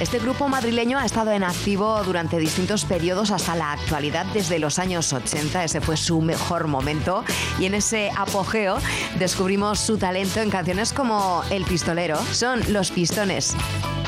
Este grupo madrileño ha estado en activo durante distintos periodos hasta la actualidad, desde los años 80. Ese fue su mejor momento y en ese apogeo descubrimos su talento en canciones como El Pistolero. Son Los Pistones.